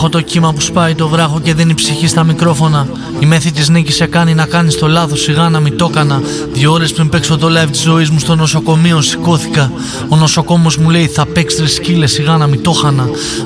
Έχω το κύμα που σπάει το βράχο και δίνει ψυχή στα μικρόφωνα. Η μέθη της νίκης σε κάνει να κάνεις το λάθος, σιγά να μην το έκανα. 2 ώρες πριν παίξω το live της ζωής μου στο νοσοκομείο σηκώθηκα. Ο νοσοκόμος μου λέει θα παίξεις 3 σκύλες, σιγά να μην το χανα.